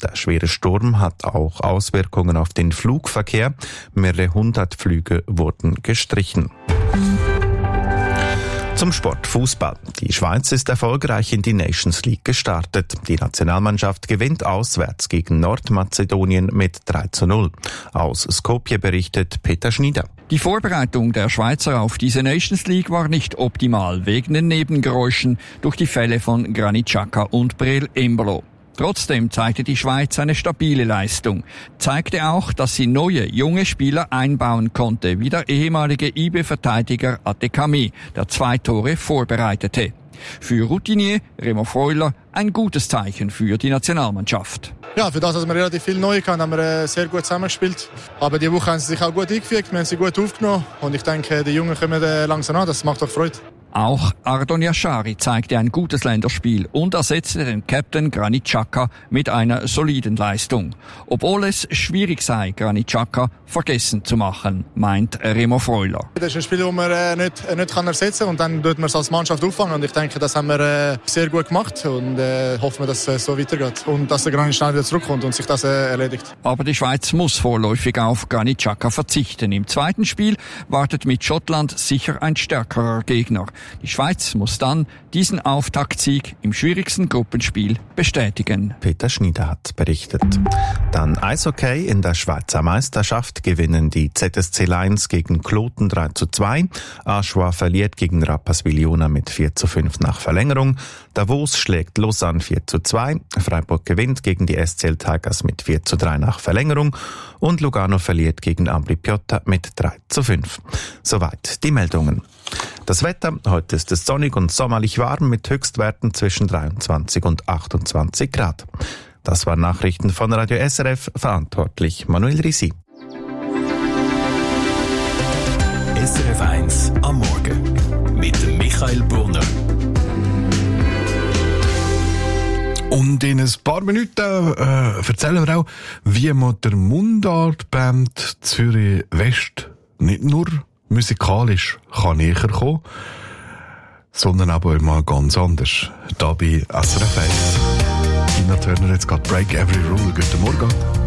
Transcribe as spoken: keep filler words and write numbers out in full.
Der schwere Sturm hat auch Auswirkungen auf den Flugverkehr. Mehrere hundert Flüge wurden gestrichen. Zum Sport Fußball. Die Schweiz ist erfolgreich in die Nations League gestartet. Die Nationalmannschaft gewinnt auswärts gegen Nordmazedonien mit drei zu null. Aus Skopje berichtet Peter Schnieder. Die Vorbereitung der Schweizer auf diese Nations League war nicht optimal wegen den Nebengeräuschen durch die Fälle von Granit Xhaka und Breel Embolo. Trotzdem zeigte die Schweiz eine stabile Leistung, zeigte auch, dass sie neue, junge Spieler einbauen konnte, wie der ehemalige I B-Verteidiger Adekami, der zwei Tore vorbereitete. Für Routinier Remo Freuler ein gutes Zeichen für die Nationalmannschaft. Ja, für das, dass wir relativ viel neu haben, haben wir sehr gut zusammengespielt. Aber die Woche haben sie sich auch gut eingefügt, wir haben sie gut aufgenommen und ich denke, die Jungen kommen langsam an, das macht doch Freude. Auch Ardon Yashari zeigte ein gutes Länderspiel und ersetzte den Captain Granit Xhaka mit einer soliden Leistung. Obwohl es schwierig sei, Granit Xhaka vergessen zu machen, meint Remo Freuler. Das ist ein Spiel, das man äh, nicht, äh, nicht kann ersetzen kann und dann tut man es als Mannschaft auffangen. Und ich denke, das haben wir äh, sehr gut gemacht und äh, hoffen, dass es äh, so weitergeht und dass der Granit schnell wieder zurückkommt und sich das äh, erledigt. Aber die Schweiz muss vorläufig auf Granit Xhaka verzichten. Im zweiten Spiel wartet mit Schottland sicher ein stärkerer Gegner. Die Schweiz muss dann diesen Auftaktsieg im schwierigsten Gruppenspiel bestätigen. Peter Schnieder hat berichtet. Dann Eishockey. In der Schweizer Meisterschaft gewinnen die Z S C Lions gegen Kloten drei zu zwei. Aschua verliert gegen Rapperswil-Jona mit vier zu fünf nach Verlängerung. Davos schlägt Lausanne vier zu zwei. Freiburg gewinnt gegen die S C L Tigers mit vier zu drei nach Verlängerung. Und Lugano verliert gegen Ambri Piotta mit drei zu fünf. Soweit die Meldungen. Das Wetter, heute ist es sonnig und sommerlich warm mit Höchstwerten zwischen dreiundzwanzig und achtundzwanzig Grad. Das waren Nachrichten von Radio S R F, verantwortlich Manuel Risi. S R F eins am Morgen mit Michael Brunner. Und in ein paar Minuten äh, erzählen wir auch, wie man der Mundartband Zürich West nicht nur musikalisch kann näher kommen, sondern aber mal ganz anders. Da bei S R F eins. Tina Turner, jetzt geht Break Every Rule. Guten Morgen.